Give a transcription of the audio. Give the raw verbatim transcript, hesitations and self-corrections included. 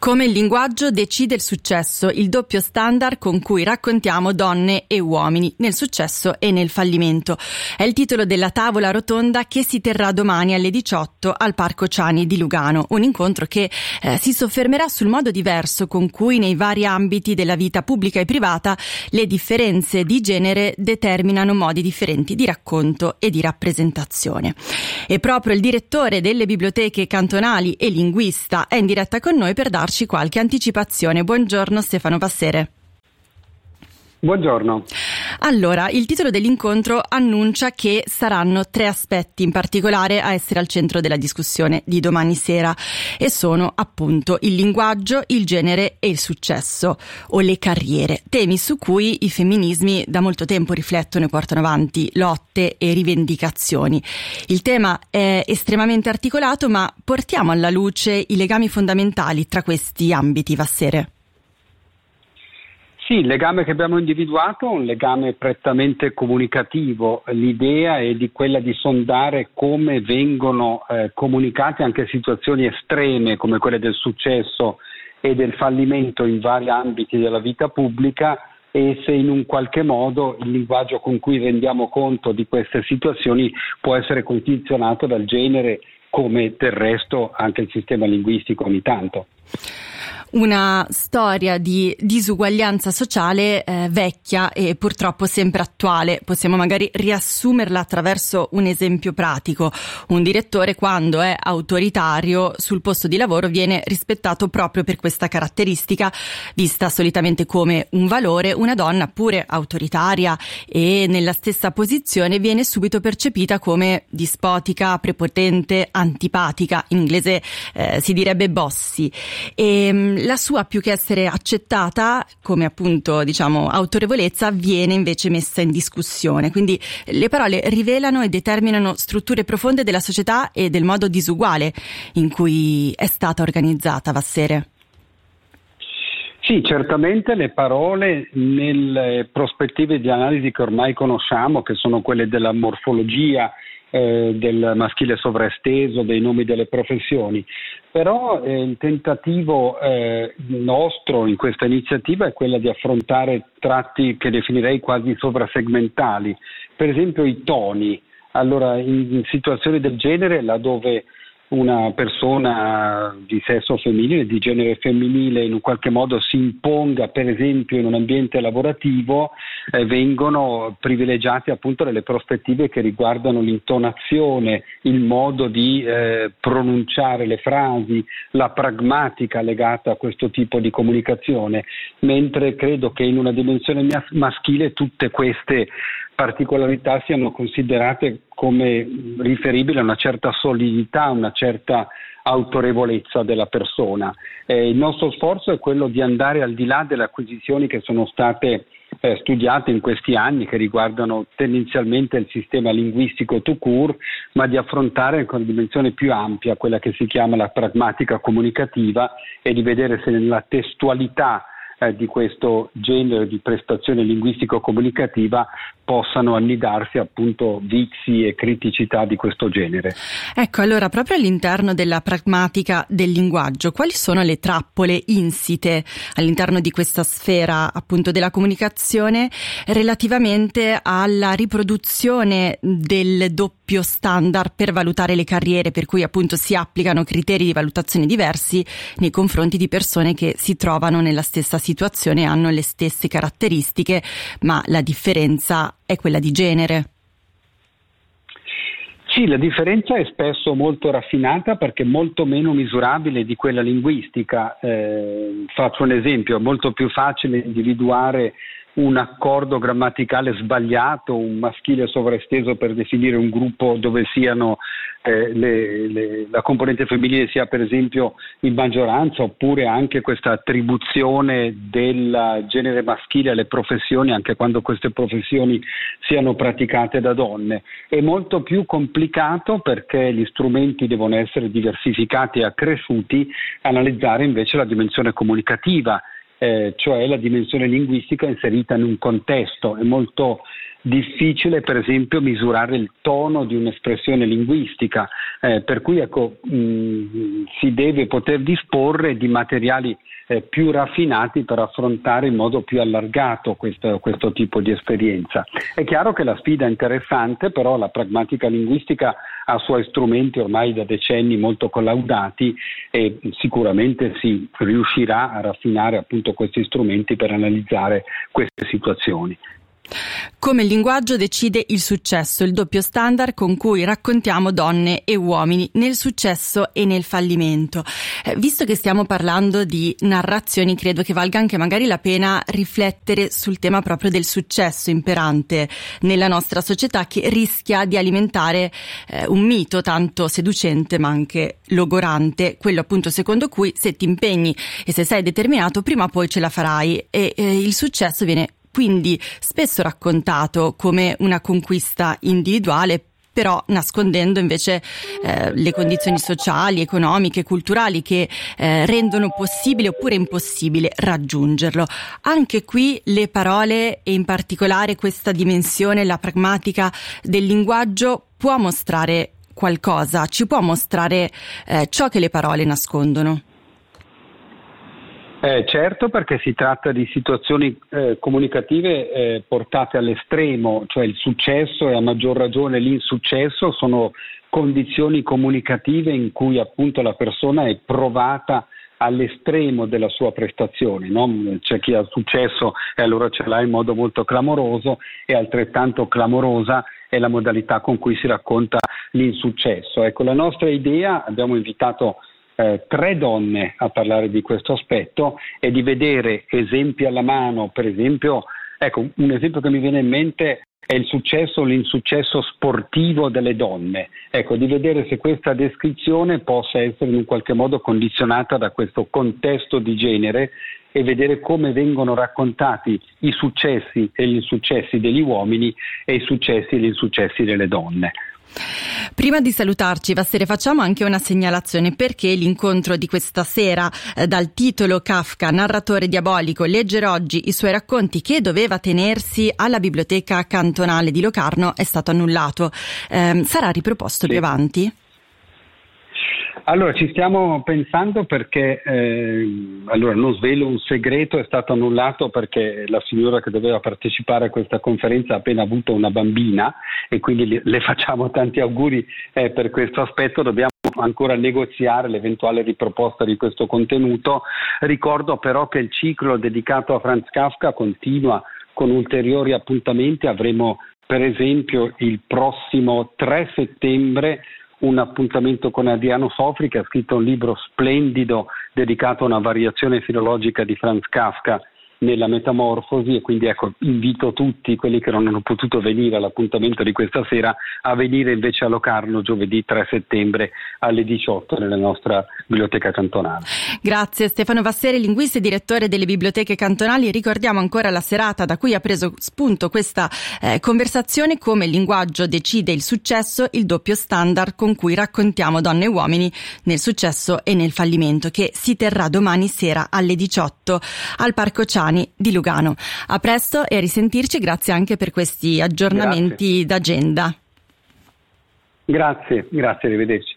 Come il linguaggio decide il successo, il doppio standard con cui raccontiamo donne e uomini nel successo e nel fallimento. È il titolo della tavola rotonda che si terrà domani alle diciotto al Parco Ciani di Lugano, un incontro che eh, si soffermerà sul modo diverso con cui nei vari ambiti della vita pubblica e privata le differenze di genere determinano modi differenti di racconto e di rappresentazione. E proprio il direttore delle biblioteche cantonali e linguista è in diretta con noi per darci qualche anticipazione. Buongiorno Stefano Passere. Buongiorno. Allora, il titolo dell'incontro annuncia che saranno tre aspetti in particolare a essere al centro della discussione di domani sera e sono appunto il linguaggio, il genere e il successo o le carriere, temi su cui i femminismi da molto tempo riflettono e portano avanti lotte e rivendicazioni. Il tema è estremamente articolato, ma portiamo alla luce i legami fondamentali tra questi ambiti, Vassere. Sì, il legame che abbiamo individuato è un legame prettamente comunicativo. L'idea è di quella di sondare come vengono eh, comunicate anche situazioni estreme come quelle del successo e del fallimento in vari ambiti della vita pubblica e se in un qualche modo il linguaggio con cui rendiamo conto di queste situazioni può essere condizionato dal genere, come del resto anche il sistema linguistico ogni tanto. Una storia di disuguaglianza sociale eh, vecchia e purtroppo sempre attuale. Possiamo magari riassumerla attraverso un esempio pratico. Un direttore, quando è autoritario sul posto di lavoro, viene rispettato proprio per questa caratteristica, vista solitamente come un valore. Una donna, pure autoritaria e nella stessa posizione, viene subito percepita come dispotica, prepotente, antipatica. In inglese eh, si direbbe bossy. E la sua, più che essere accettata come appunto diciamo autorevolezza, viene invece messa in discussione. Quindi le parole rivelano e determinano strutture profonde della società e del modo disuguale in cui è stata organizzata, Vassere. Sì, certamente le parole nelle prospettive di analisi che ormai conosciamo, che sono quelle della morfologia, eh, del maschile sovraesteso, dei nomi delle professioni. Però eh, il tentativo eh, nostro in questa iniziativa è quella di affrontare tratti che definirei quasi sovrasegmentali, per esempio i toni. Allora, in, in situazioni del genere, laddove una persona di sesso femminile, di genere femminile, in un qualche modo si imponga, per esempio in un ambiente lavorativo, eh, vengono privilegiate appunto delle prospettive che riguardano l'intonazione, il modo di eh, pronunciare le frasi, la pragmatica legata a questo tipo di comunicazione, mentre credo che in una dimensione maschile tutte queste particolarità siano considerate come riferibili a una certa solidità, una certa autorevolezza della persona. Eh, il nostro sforzo è quello di andare al di là delle acquisizioni che sono state eh, studiate in questi anni, che riguardano tendenzialmente il sistema linguistico tout court, ma di affrontare con una dimensione più ampia quella che si chiama la pragmatica comunicativa e di vedere se nella testualità Eh, di questo genere di prestazione linguistico-comunicativa possano annidarsi appunto vizi e criticità di questo genere. Ecco, allora proprio all'interno della pragmatica del linguaggio, quali sono le trappole insite all'interno di questa sfera appunto della comunicazione relativamente alla riproduzione del doppio standard per valutare le carriere, per cui appunto si applicano criteri di valutazione diversi nei confronti di persone che si trovano nella stessa situazione, hanno le stesse caratteristiche, ma la differenza è quella di genere? Sì, la differenza è spesso molto raffinata perché molto meno misurabile di quella linguistica. Eh, faccio un esempio: è molto più facile individuare un accordo grammaticale sbagliato, un maschile sovraesteso per definire un gruppo dove siano eh, le, le, la componente femminile sia per esempio in maggioranza, oppure anche questa attribuzione del genere maschile alle professioni anche quando queste professioni siano praticate da donne. È molto più complicato perché gli strumenti devono essere diversificati e accresciuti, analizzare invece la dimensione comunicativa, Eh, cioè la dimensione linguistica inserita in un contesto. È molto difficile per esempio misurare il tono di un'espressione linguistica, eh, per cui ecco, mh, si deve poter disporre di materiali eh, più raffinati per affrontare in modo più allargato questo, questo tipo di esperienza. È chiaro che la sfida è interessante, però la pragmatica linguistica ha suoi strumenti ormai da decenni molto collaudati e sicuramente si riuscirà a raffinare appunto questi strumenti per analizzare queste situazioni. Come il linguaggio decide il successo, il doppio standard con cui raccontiamo donne e uomini nel successo e nel fallimento. Eh, visto che stiamo parlando di narrazioni, credo che valga anche magari la pena riflettere sul tema proprio del successo imperante nella nostra società, che rischia di alimentare eh, un mito tanto seducente ma anche logorante, quello appunto secondo cui se ti impegni e se sei determinato prima o poi ce la farai, e eh, il successo viene quindi spesso raccontato come una conquista individuale, però nascondendo invece eh, le condizioni sociali, economiche, culturali che eh, rendono possibile oppure impossibile raggiungerlo. Anche qui le parole, e in particolare questa dimensione, la pragmatica del linguaggio, può mostrare qualcosa, ci può mostrare eh, ciò che le parole nascondono. Eh, certo, perché si tratta di situazioni eh, comunicative eh, portate all'estremo, cioè il successo e a maggior ragione l'insuccesso sono condizioni comunicative in cui appunto la persona è provata all'estremo della sua prestazione, no? C'è chi ha successo e allora ce l'ha in modo molto clamoroso, e altrettanto clamorosa è la modalità con cui si racconta l'insuccesso. Ecco, la nostra idea, abbiamo invitato Eh, tre donne a parlare di questo aspetto e di vedere esempi alla mano. Per esempio, ecco, un esempio che mi viene in mente è il successo o l'insuccesso sportivo delle donne. Ecco, di vedere se questa descrizione possa essere in un qualche modo condizionata da questo contesto di genere e vedere come vengono raccontati i successi e gli insuccessi degli uomini e i successi e gli insuccessi delle donne. Prima di salutarci, Vassere, facciamo anche una segnalazione, perché l'incontro di questa sera eh, dal titolo Kafka, narratore diabolico, leggere oggi i suoi racconti, che doveva tenersi alla Biblioteca Cantonale di Locarno, è stato annullato. Eh, sarà riproposto sì. più avanti? Allora, ci stiamo pensando perché, eh, allora non svelo un segreto, è stato annullato perché la signora che doveva partecipare a questa conferenza ha appena avuto una bambina e quindi le, le facciamo tanti auguri eh, per questo aspetto. Dobbiamo ancora negoziare l'eventuale riproposta di questo contenuto. Ricordo però che il ciclo dedicato a Franz Kafka continua con ulteriori appuntamenti. Avremo per esempio il prossimo tre settembre un appuntamento con Adriano Sofri, che ha scritto un libro splendido dedicato a una variazione filologica di Franz Kafka nella Metamorfosi, e quindi ecco, invito tutti quelli che non hanno potuto venire all'appuntamento di questa sera a venire invece a Locarno giovedì tre settembre alle diciotto nella nostra biblioteca cantonale. Grazie Stefano Vassere, linguista e direttore delle biblioteche cantonali. Ricordiamo ancora la serata da cui ha preso spunto questa eh, conversazione: come il linguaggio decide il successo, il doppio standard con cui raccontiamo donne e uomini nel successo e nel fallimento, che si terrà domani sera alle diciotto al Parco Ciani di Lugano. A presto e a risentirci, grazie anche per questi aggiornamenti grazie. d'agenda. Grazie, grazie, arrivederci.